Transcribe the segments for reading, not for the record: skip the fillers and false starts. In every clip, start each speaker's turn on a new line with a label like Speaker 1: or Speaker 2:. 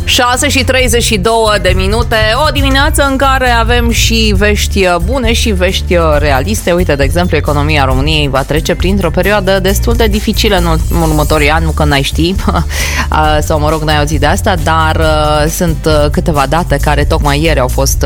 Speaker 1: 6:32, o dimineață în care avem și vești bune și vești realiste. Uite, de exemplu, economia României va trece printr-o perioadă destul de dificilă în următorii ani, nu că n-ai ști, sau mă rog, n-ai auzit de asta, dar sunt câteva date care tocmai ieri au fost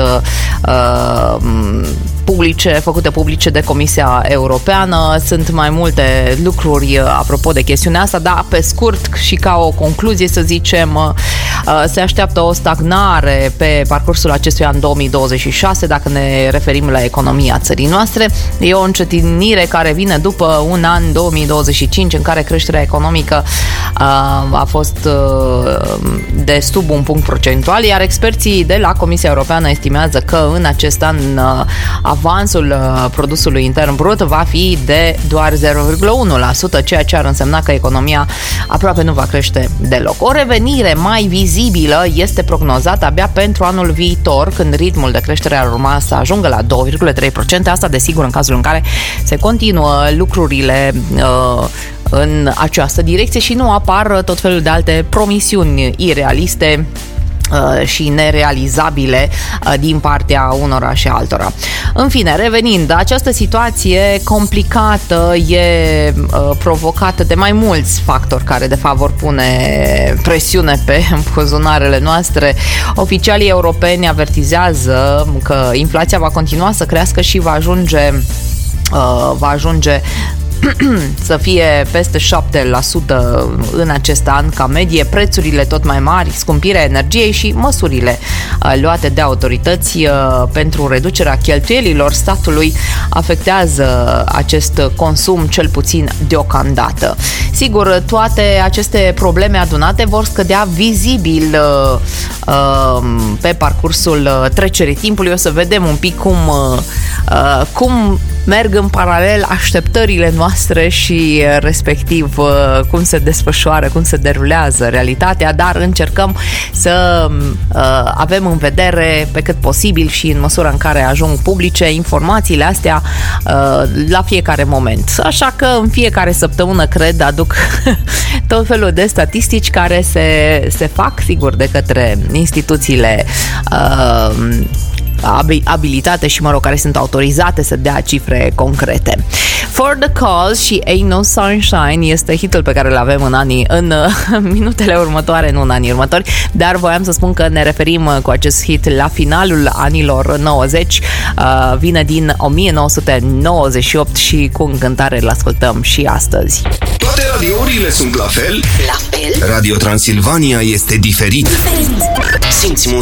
Speaker 1: făcute publice de Comisia Europeană. Sunt mai multe lucruri apropo de chestiunea asta, dar pe scurt și ca o concluzie să zicem, se așteaptă o stagnare pe parcursul acestui an 2026 dacă ne referim la economia țării noastre. E o încetinire care vine după un an 2025 în care creșterea economică a fost de sub un punct procentual, iar experții de la Comisia Europeană estimează că în acest an avansul produsului intern brut va fi de doar 0,1%, ceea ce ar însemna că economia aproape nu va crește deloc. O revenire mai vizibilă este prognozată abia pentru anul viitor, când ritmul de creștere ar urma să ajungă la 2,3%. Asta, desigur, în cazul în care se continuă lucrurile în această direcție și nu apar tot felul de alte promisiuni irealiste și nerealizabile din partea unora și altora. În fine, revenind, această situație complicată e provocată de mai mulți factori care de fapt vor pune presiune pe buzunarele noastre. Oficialii europeni avertizează că inflația va continua să crească și va ajunge să fie peste 7% în acest an ca medie, prețurile tot mai mari, scumpirea energiei și măsurile luate de autorități pentru reducerea cheltuielilor statului afectează acest consum, cel puțin deocamdată. Sigur, toate aceste probleme adunate vor scădea vizibil pe parcursul trecerii timpului. O să vedem un pic cum merg în paralel așteptările noastre și respectiv cum se desfășoară, cum se derulează realitatea, dar încercăm să avem în vedere pe cât posibil și în măsura în care ajung publice informațiile astea la fiecare moment. Așa că în fiecare săptămână, cred, aduc tot felul de statistici care se fac, sigur, de către instituțiile abilitate și, care sunt autorizate să dea cifre concrete. For the Cause și Ain't No Sunshine este hitul pe care îl avem în minutele următoare, nu în anii următori, dar voiam să spun că ne referim cu acest hit la finalul anilor 90, vine din 1998 și cu încântare îl ascultăm și astăzi.
Speaker 2: Toate radiourile sunt la fel? Radio Transilvania este diferit. Simți muzica